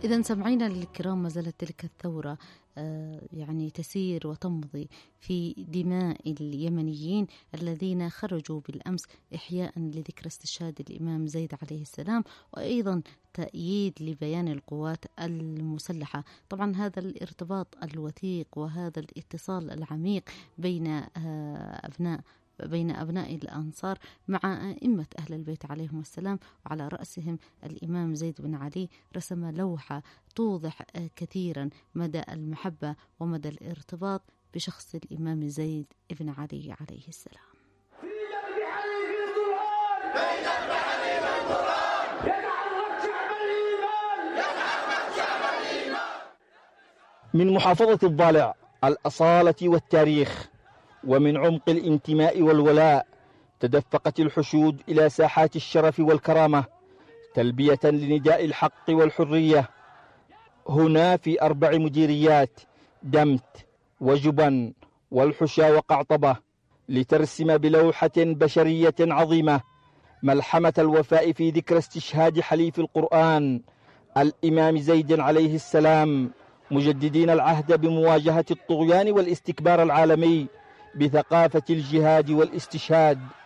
إذا سمعينا الكرام، ما زالت تلك الثورة يعني تسير وتمضي في دماء اليمنيين الذين خرجوا بالأمس إحياء لذكرى استشهاد الإمام زيد عليه السلام، وأيضا تأييد لبيان القوات المسلحة. طبعا هذا الارتباط الوثيق وهذا الاتصال العميق بين أبناء الأنصار مع أئمة أهل البيت عليهم السلام، وعلى رأسهم الإمام زيد بن علي، رسم لوحة توضح كثيرا مدى المحبة ومدى الارتباط بشخص الإمام زيد بن علي عليه السلام. من محافظة الضالع الأصالة والتاريخ ومن عمق الانتماء والولاء تدفقت الحشود إلى ساحات الشرف والكرامة تلبية لنداء الحق والحرية هنا في 4 مديريات: دمت وجبن والحشا وقعطبة، لترسم بلوحة بشرية عظيمة ملحمة الوفاء في ذكرى استشهاد حليف القرآن الإمام زيد عليه السلام، مجددين العهد بمواجهة الطغيان والاستكبار العالمي بثقافة الجهاد والاستشهاد.